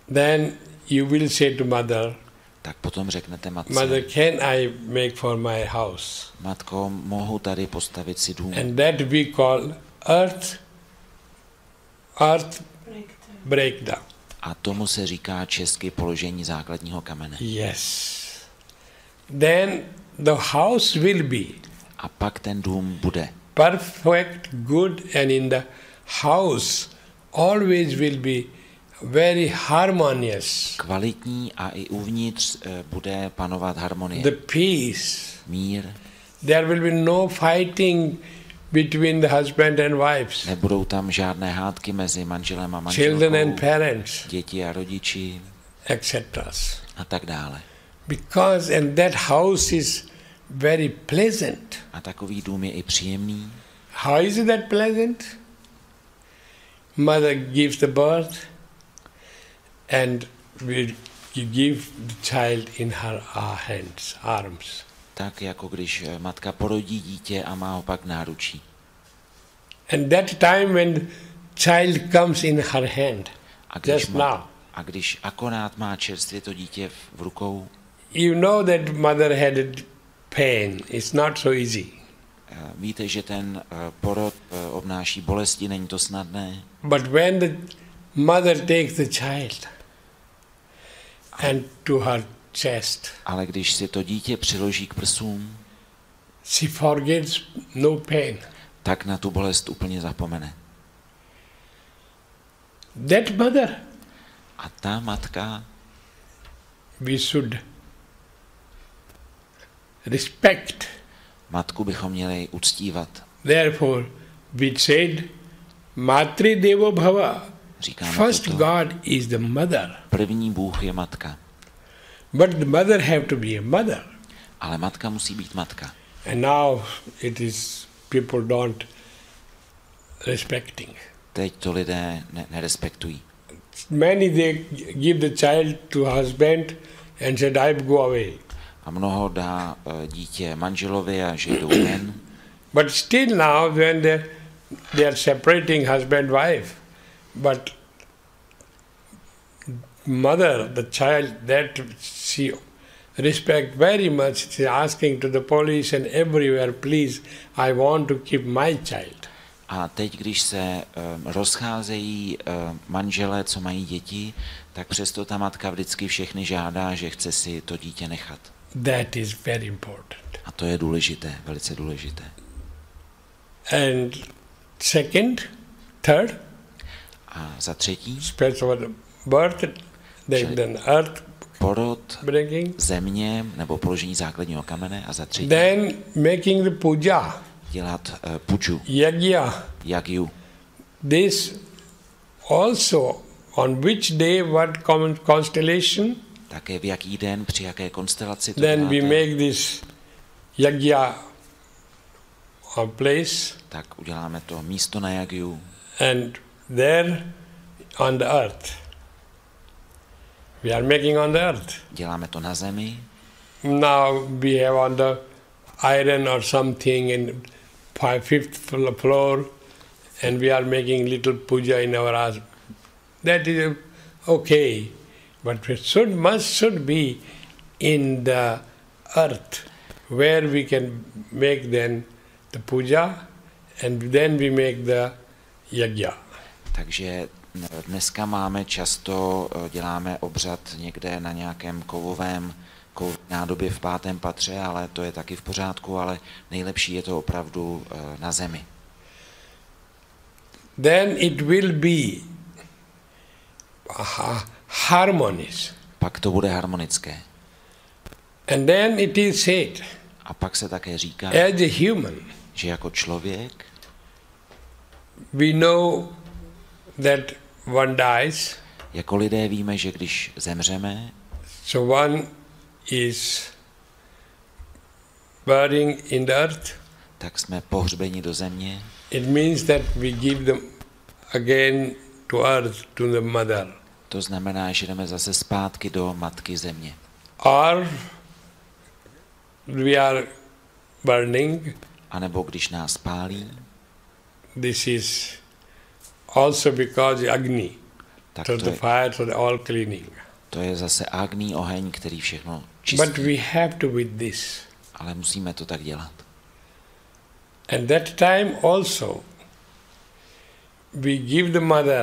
then you will say to mother, tak potom řeknete matce, Mother, can I make for my house? matko, mohu tady postavit si dům. And that we call earth breakdown. A tomu se říká česky položení základního kamene. Yes. Then the house will be A pak ten dům bude perfect, good, and in the house always will be very harmonious. kvalitní a i uvnitř bude panovat harmonie. The peace. Mír. There will be no fighting between the husband and wives, Nebudou tam žádné hádky mezi manželem a children and manželkou, parents, děti a rodiči etc. a tak dále. Because and that house is very pleasant. A takový dům je i příjemný. How is that pleasant? Mother gives the birth and you give the child in her hands, arms. Tak jako když matka porodí dítě a má ho pak v náručí. And that time when child comes in her hand, just now, a když akorát má čerstvě to dítě v rukou, you know that mother had a pain. It's not so easy. víte, že ten porod obnáší bolesti, není to snadné. But when the mother takes the child and to her chest, Ale když si to dítě přiloží k prsům, she forgets no pain. tak na tu bolest úplně zapomene. That mother, A ta matka, we should respect. matku bychom měli uctívat. Therefore, we said, Matri Devo Bhava. Říkáme First toto. God is the mother. První Bůh je matka. But the mother have to be a mother. Ale matka musí být matka. And now it is, people don't respecting. Teď to lidé nerespektují. Many they give the child to husband and said, I go away. A mnoho dá dítě manželovi a že jdou ven. But still now when they are separating husband wife, but mother, the child, that she respect very much. She asking to the police and everywhere, please, I want to keep my child. A teď, když se rozcházejí manželé, co mají děti, tak přesto ta matka vždycky všechny žádá, že chce si to dítě nechat. That is very important. A to je důležité, velice důležité. And second, third, A za třetí, special birth, then earth porod, bringing, země nebo položení základního kamene. A za třetí, then making the puja, dělat puju, yajna. yagyu. This also, on which day, what constellation, Také v jaký den, při jaké konstelaci to then we děláte, make this yajna place, tak uděláme to místo na yagyu and there on the earth. We are making on the earth. děláme to na zemi. Now we have on the iron or something in fifth floor, and we are making little puja in our house. That is okay, but it should be in the earth, where we can make then the puja, and then we make the yajna. Takže dneska máme často, děláme obřad někde na nějakém kovovém nádobě v 5. patře, ale to je taky v pořádku, ale nejlepší je to opravdu na zemi. Then it will be harmonious. Pak to bude harmonické. And then it is said, A pak se také říká, as a human, že jako člověk we know that one dies, jako lidé víme, že když zemřeme, so one is buried in the earth. tak jsme pohřbeni do země. It means that we give them again to earth, to the mother. To znamená, že jdeme zase zpátky do matky země. Or we are burning. A nebo když nás pálí, This is also because Agni. tak So the fire, so the all cleaning. to je zase agní oheň, který všechno But čistí. we have to with this. Ale musíme to tak dělat. And that time also, we give the mother